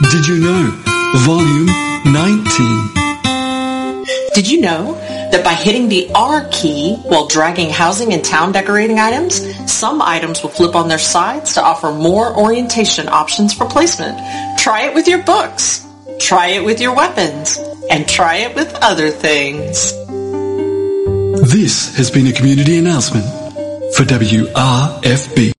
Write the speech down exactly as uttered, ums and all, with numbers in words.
Did you know? Volume nineteen. Did you know that by hitting the R key while dragging housing and town decorating items, some items will flip on their sides to offer more orientation options for placement? Try it with your books. Try it with your weapons. And try it with other things. This has been a community announcement for W R F B.